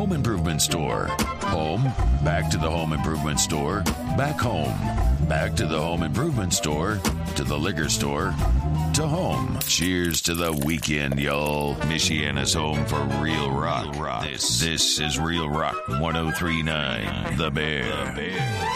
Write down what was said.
home improvement store. Home, back to the home improvement store, back home, back to the home improvement store, to the liquor store, to home. Cheers to the weekend, y'all. Michiana's home for real rock. This is Real Rock 103.9 The Bear.